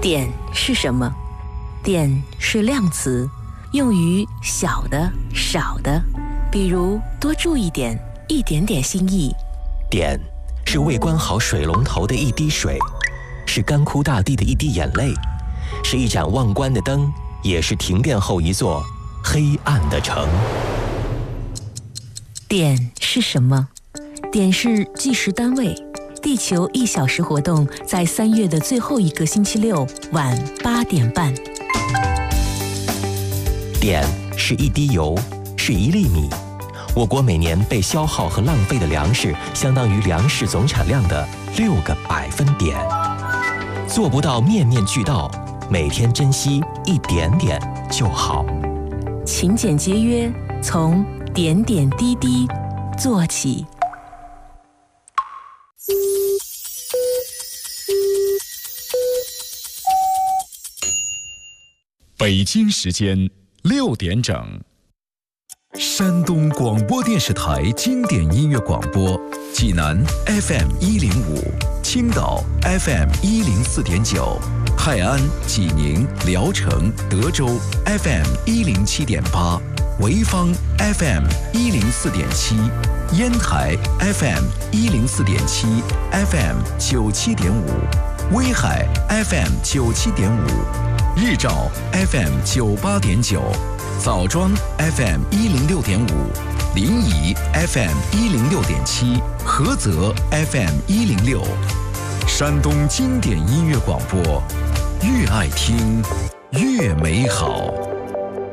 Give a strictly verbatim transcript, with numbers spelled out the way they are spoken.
点是什么？点是量词，用于小的、少的，比如多注意点、一点点心意。 点是未关好水龙头的一滴水，是干枯大地的一滴眼泪，是一盏忘关的灯，也是停电后一座黑暗的城。 点是什么？点是计时单位。地球一小时活动在三月的最后一个星期六晚八点半。 点是一滴油，是一粒米。我国每年被消耗和浪费的粮食，相当于粮食总产量的六个百分点。做不到面面俱到，每天珍惜一点点就好。 勤俭节约，从点点滴滴做起。 北京时间六点整， 山东广播电视台经典音乐广播，济南 F M 一零五，青岛 F M 一零四点九，泰安、济宁、聊城、德州 F M 一零七点八，潍坊 F M 一零四点七，烟台 F M 一零四点七 ，F M 九七点五，威海 F M 九七点五。日照 F M 九八点九，枣庄 F M 一零六点五，临沂 F M 一零六点七，菏泽 F M 一零六。山东经典音乐广播，越爱听越美好。